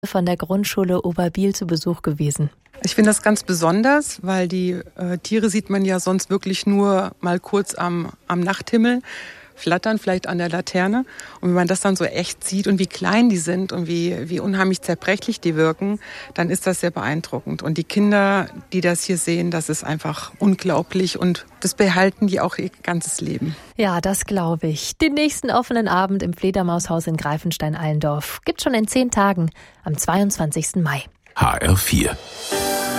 von der Grundschule Oberbiel zu Besuch gewesen. Ich finde das ganz besonders, weil die Tiere sieht man ja sonst wirklich nur mal kurz am Nachthimmel flattern, vielleicht an der Laterne. Und wenn man das dann so echt sieht und wie klein die sind und wie unheimlich zerbrechlich die wirken, dann ist das sehr beeindruckend. Und die Kinder, die das hier sehen, das ist einfach unglaublich und das behalten die auch ihr ganzes Leben. Ja, das glaube ich. Den nächsten offenen Abend im Fledermaushaus in Greifenstein-Allendorf gibt schon in 10 Tagen, am 22. Mai. HR4